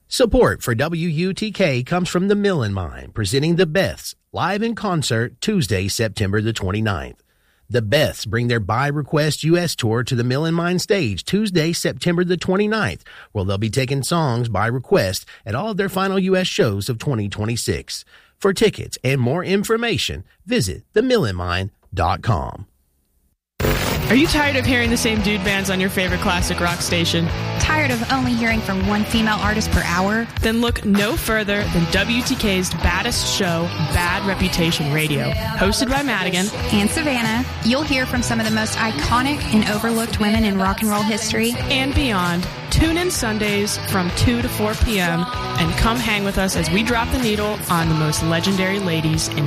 Support for WUTK comes from the Millen Mine, presenting the Beths live in concert Tuesday, September the 29th. The Beths bring their By Request U.S. tour to the Millen Mine stage Tuesday, September the 29th, where they'll be taking songs by request at all of their final U.S. shows of 2026. For tickets and more information, visit themillenmine.com. Are you tired of hearing the same dude bands on your favorite classic rock station? Tired of only hearing from one female artist per hour? Then look no further than WTK's baddest show, Bad Reputation Radio. Hosted by Madigan and Savannah, you'll hear from some of the most iconic and overlooked women in rock and roll history and beyond. Tune in Sundays from 2 to 4 p.m. and come hang with us as we drop the needle on the most legendary ladies in